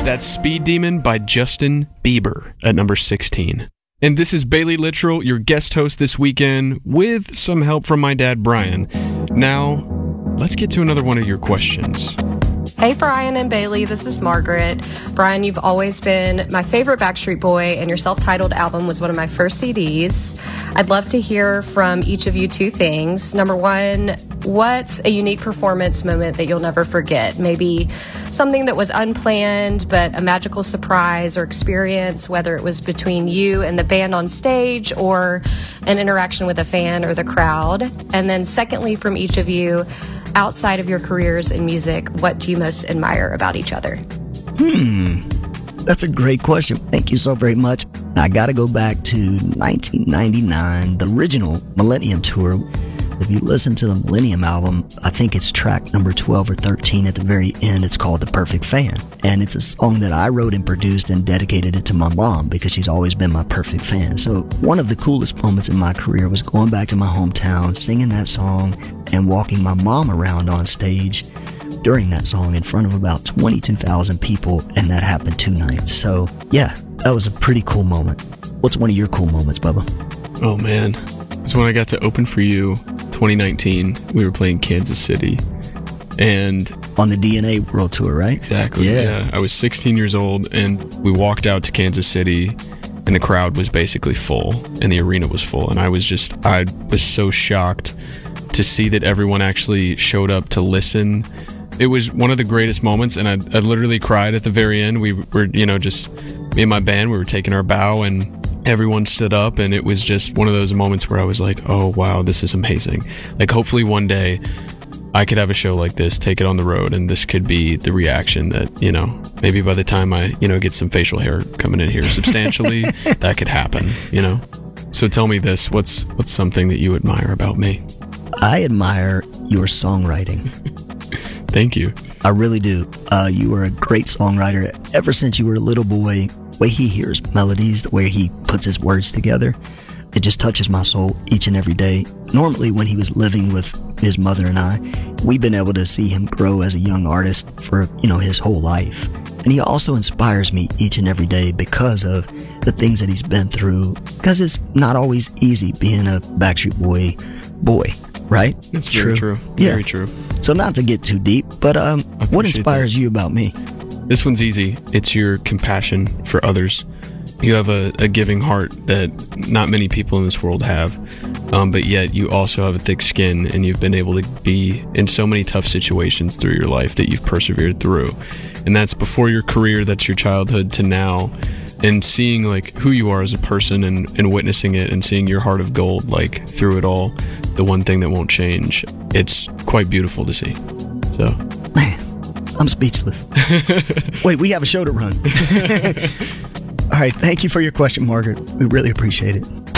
That's Speed Demon by Justin Bieber at number 16. And this is Bailey Littrell, your guest host this weekend, with some help from my dad, Brian. Now, let's get to another one of your questions. Hey, Brian and Bailey, this is Margaret. Brian, you've always been my favorite Backstreet Boy, and your self-titled album was one of my first CDs. I'd love to hear from each of you two things. Number one, what's a unique performance moment that you'll never forget? Maybe something that was unplanned, but a magical surprise or experience, whether it was between you and the band on stage or an interaction with a fan or the crowd. And then secondly, from each of you, outside of your careers in music, what do you most admire about each other? That's a great question. Thank you so very much. I got to go back to 1999, the original Millennium Tour. If you listen to the Millennium album, I think it's track number 12 or 13 at the very end. It's called The Perfect Fan. And it's a song that I wrote and produced and dedicated it to my mom because she's always been my perfect fan. So one of the coolest moments in my career was going back to my hometown, singing that song, and walking my mom around on stage during that song in front of about 22,000 people. And that happened 2 nights. So yeah, that was a pretty cool moment. What's one of your cool moments, Bubba? Oh man, it's when I got to open for you 2019. We were playing Kansas City, and on the DNA World Tour, right? Exactly. Yeah. I was 16 years old, and we walked out to Kansas City, and the crowd was basically full, and the arena was full, and I was so shocked to see that everyone actually showed up to listen. It was one of the greatest moments, and I literally cried at the very end. We were, just me and my band, we were taking our bow, and everyone stood up, and it was just one of those moments where I was like, oh wow, this is amazing. Like, hopefully one day I could have a show like this, take it on the road, and this could be the reaction that, maybe by the time I, get some facial hair coming in here substantially, that could happen, So tell me this, what's something that you admire about me? I admire your songwriting. Thank you. I really do. You were a great songwriter ever since you were a little boy. The way he hears melodies, the way he puts his words together, it just touches my soul each and every day. Normally, when he was living with his mother and I, we've been able to see him grow as a young artist for, his whole life. And he also inspires me each and every day because of the things that he's been through, because it's not always easy being a Backstreet boy, right? It's very true. Yeah. Very true. So not to get too deep, but what inspires you about me? This one's easy. It's your compassion for others. You have a giving heart that not many people in this world have, but yet you also have a thick skin, and you've been able to be in so many tough situations through your life that you've persevered through. And that's before your career, that's your childhood to now, and seeing like who you are as a person and witnessing it and seeing your heart of gold like through it all, the one thing that won't change. It's quite beautiful to see. So, man, I'm speechless. Wait, we have a show to run. All right, thank you for your question, Margaret. We really appreciate it.